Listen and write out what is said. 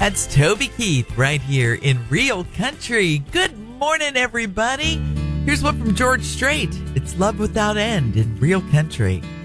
That's Toby Keith right here in Real Country. Good morning, everybody. Here's one from George Strait. It's Love Without End in Real Country.